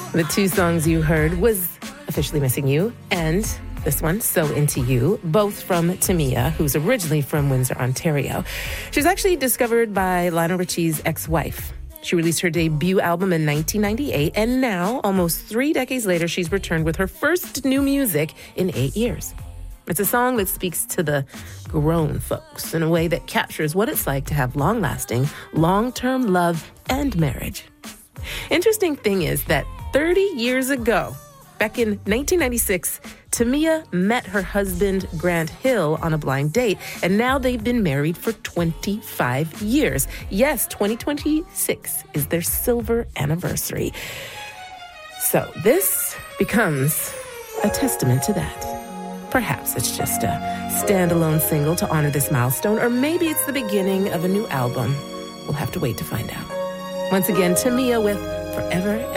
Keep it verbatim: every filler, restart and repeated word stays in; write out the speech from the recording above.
The two songs you heard was Officially Missing You and this one, So Into You, both from Tamia, who's originally from Windsor, Ontario. She was actually discovered by Lionel Richie's ex-wife. She released her debut album in nineteen ninety-eight, and now, almost three decades later, she's returned with her first new music in eight years. It's a song that speaks to the grown folks in a way that captures what it's like to have long-lasting, long-term love and marriage. Interesting thing is that thirty years ago, back in nineteen ninety-six, Tamia met her husband, Grant Hill, on a blind date, and now they've been married for twenty-five years. Yes, twenty twenty-six is their silver anniversary. So this becomes a testament to that. Perhaps it's just a standalone single to honor this milestone, or maybe it's the beginning of a new album. We'll have to wait to find out. Once again, Tamia with Forever